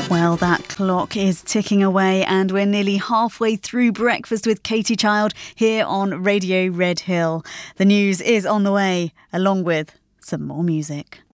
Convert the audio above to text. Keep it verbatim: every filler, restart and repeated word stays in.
Well, that clock is ticking away and we're nearly halfway through Breakfast with Katie Child here on Radio Red Hill. The news is on the way, along with some more music.